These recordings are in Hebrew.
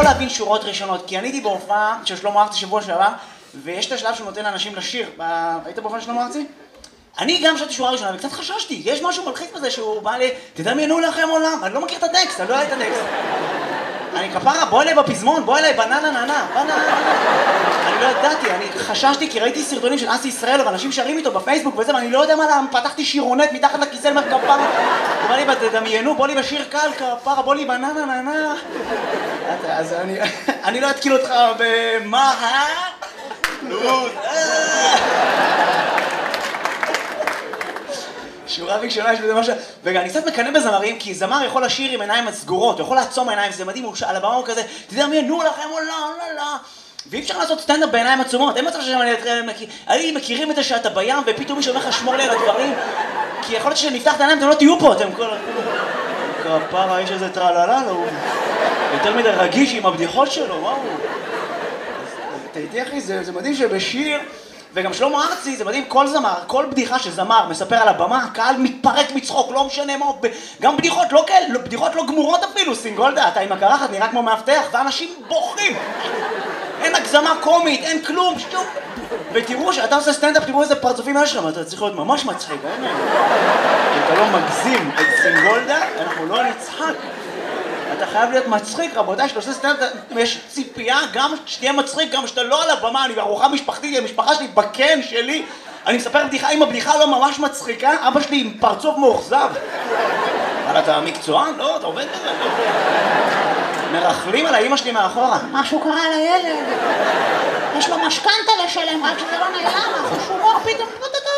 להבין שורות ראשונות, כי אני הייתי בהופעה של שלמה ארצי שבוע שעבר, ויש את השלב שהוא נותן לאנשים לשיר. היית בהופעה של שלמה ארצי? אני גם שרתי שורה ראשונה, וקצת חששתי, יש משהו מלחיץ בזה שהוא בא לי, תדמיינו לכם עולם, אני לא מכיר את הטקסט, אני לא יודע את הטקסט. אני כפרה, בוא אליי בפזמון, בוא אליי בננה ננה, אני לא ידעתי, אני חששתי כי ראיתי סרטונים של אסי ישראל ואנשים שרים איתו בפייסבוק וזה, ואני לא יודע מה למה, פתחתי שירונט מתחת לכיסא למר כפרה, הוא בא לי, תדמיינו, בוא לי בשיר קל כפרה, בוא לי בננה ננה. אז אני לא אתקיל אותך במה, שורה ראשונה יש בזה משהו, ואני קצת מקנא בזמרים, כי זמר יכול לשיר עם עיניים סגורות, הוא יכול לעצום עיניים, זה מדהים, על הבמה הוא כזה, תדמיינו לכם עולם, ואי אפשר לעשות סטנדאפ בעיניים עצומות, אין מצב שאני מכירים את זה שאתה בים, ופתאום מישהו אומר לך שמור לי על הדברים, כי יכול להיות שנפתח את העיניים, אתם לא תהיו פה, אתם כל... כפרה, יש איזה טרללה, הוא יותר מדי רגיש עם הבדיחות שלו, וואו. תהייתי אחי, זה מדהים שבשיר... וגם שלמה ארצי, זה מדהים, כל זמר, כל בדיחה שזמר מספר על הבמה, הקהל מתפרק מצחוק, לא משנה מה, גם בדיחות לא כאלה, בדיחות לא גמורות אפילו, סינגולדה, אתה עם הקרחת נראה כמו מאבטח, ואנשים בוכים. אין הגזמה קומית, אין כלום, שום. ותראו שאתה עושה סטנדאפ, תראו איזה פרצופים יש לך, אתה צריך להיות ממש מצחיק, אין? אם אתה לא מגזים את סינגולדה, אנחנו לא נצחק. אתה חייב להיות מצחיק, רבותיי, שאתה עושה סטנדאפ, יש ציפייה גם שתהיה מצחיק, גם שאתה לא על הבמה, אני בארוחה משפחתית, המשפחה שלי בקן שלי, אני מספר בדיחה, אם הבדיחה לא ממש מצחיקה, אבא שלי עם פרצוף מאוכזב. אבל אתה מקצוען? לא, אתה עובד בזה. מרחלים על האמא שלי מאחורה. משהו קרה לילד. יש לו משכנתה לשלם, רק שזה לא נעלם, החושומור פתאום...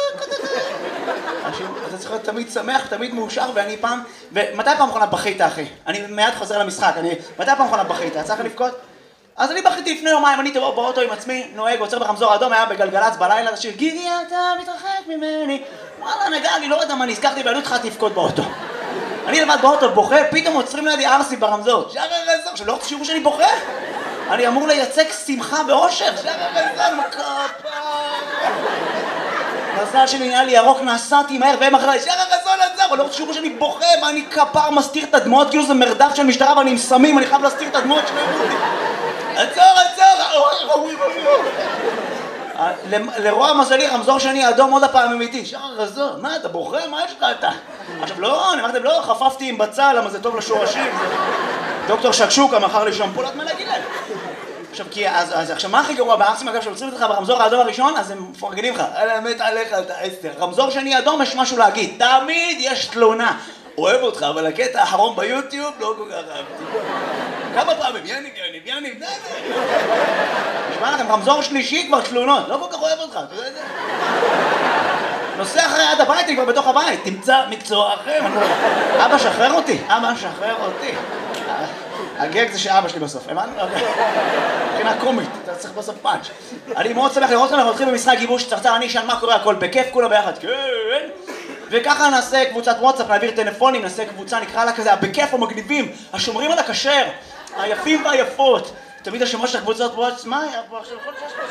אתה צריך להיות תמיד שמח, תמיד מאושר, ואני פעם... ומתי פעם אחרונה בכית, אחי? אני מיד חוזר למשחק, מתי פעם אחרונה בכית? צריך לבכות? אז אני בכיתי לפני יומיים, אני באוטו עם עצמי, נוהג, עוצר ברמזור אדום, היה בגלגלצ בלילה, השיר גיגי אתה מתרחק ממני. וואלה, נגע, אני לא יודע מה, נזכרתי ואני התחלתי לבכות באוטו. אני לבד באוטו בוכה, פתאום עוצרים לידי ארסי ברמזור. שער הרזור, שלא רוצה שיראו שאני בוכה? אני אמור לייצג שמחה ואושר. שער הרזור, מקפה. מזל שלי נהיה לי ירוק, נסעתי מהר והם אחרי, שער הרזון עצר, לא רוצה שיראו שאני בוכה, ואני כפר מסתיר את הדמעות, כאילו זה מרדף של משטרה ואני עם סמים, אני חייב להסתיר את הדמעות שלהם. עצור! לרוע מזלי, רמזור שני אדום עוד הפעם אמיתי. שער הרזון, מה אתה בוכה? מה יש לך אתה? עכשיו לא, אני אמרתם לא, חפפתי עם בצל, למה זה טוב לשורשים. דוקטור שקשוקה מכר לי שמפולת, מה להגיד להם? עכשיו מה הכי גרוע בארצים, אגב, שעוצרים אותך ברמזור האדום הראשון, אז הם מפרגנים לך. על האמת עליך, אתה 10. רמזור שני אדום, יש משהו להגיד. תמיד יש תלונה. אוהב אותך, אבל הקטע האחרון ביוטיוב לא כל כך אהבתי. כמה פעמים? יניב. נשמע לכם, רמזור שלישי כבר תלונות. לא כל כך אוהב אותך, אתה יודע את זה? נוסע אחרי עד הבית, אני כבר בתוך הבית. תמצא מקצוע אחר. אבא שחרר אותי. הגג זה שאבא שלי בסוף, הבנת? מבחינה קומית, אתה צריך בסוף פאנץ'. אני מאוד שמח לראות כאן, אנחנו הולכים במשחק גיבוש צרצר, אני אשאל מה קורה, הכל בכיף, כולם ביחד, כן. וככה נעשה קבוצת וואטסאפ, נעביר טלפונים, נעשה קבוצה, נקרא לה כזה, בכיף המגניבים, השומרים על הכשר, היפים והיפות. תמיד השמות של הקבוצות וואטסאפ, מה היה פה עכשיו?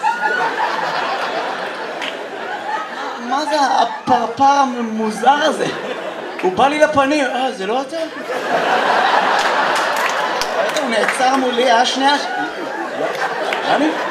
מה זה הפרפר המוזר הזה? הוא בא לי לפנים, זה לא אתה? הוא נעצר מולי, שנייה... אני?